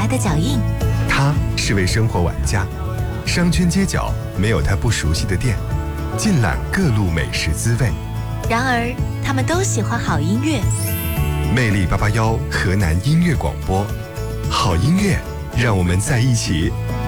来的脚印。 他是位生活玩家，商圈街角没有他不熟悉的店，尽览各路美食滋味。 然而，他们都喜欢好音乐。 魅力881河南音乐广播，好音乐，让我们在一起。